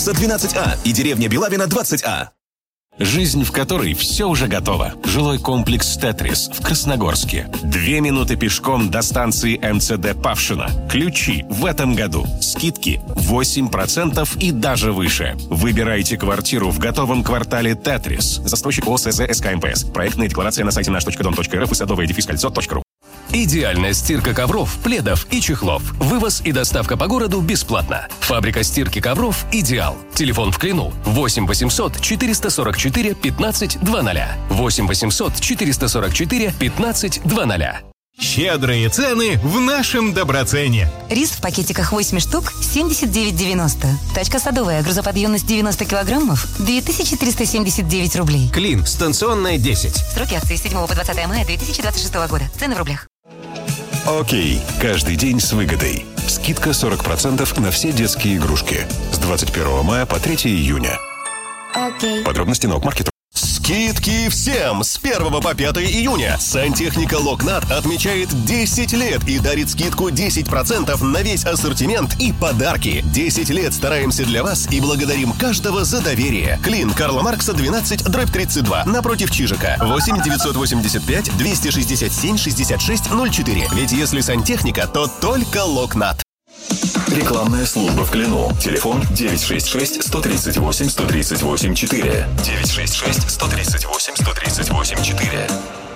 за 12А и деревня Белавина 20А. Жизнь, в которой все уже готово. Жилой комплекс «Тетрис» в Красногорске. 2 минуты пешком до станции МЦД Павшино. Ключи в этом году. Скидки 8% и даже выше. Выбирайте квартиру в готовом квартале «Тетрис». Застройщик ОСЗ СК МПС. Проектная декларация на сайте наш.дом.рф и садовое-кольцо.ру. Идеальная стирка ковров, пледов и чехлов. Вывоз и доставка по городу бесплатно. Фабрика стирки ковров «Идеал». Телефон в Клину 8 800 444 15 00. 8 800 444 15 00. Щедрые цены в нашем Доброцене. Рис в пакетиках 8 штук 79,90. Тачка садовая, грузоподъемность 90 килограммов 2379 рублей. Клин, станционная 10. Сроки акции с 7 по 20 мая 2026 года. Цены в рублях. Окей. Каждый день с выгодой. Скидка 40% на все детские игрушки. С 21 мая по 3 июня. Окей. Подробности на Окмаркет. Скидки всем с 1 по 5 июня. Сантехника Локнат отмечает 10 лет и дарит скидку 10% на весь ассортимент и подарки. 10 лет стараемся для вас и благодарим каждого за доверие. Клин, Карла Маркса, 12/32, напротив Чижика. 8 985 267 66 04. Ведь если сантехника, то только Локнат. Рекламная служба в Клину. Телефон 966 138 138 4. 966 138 138 4.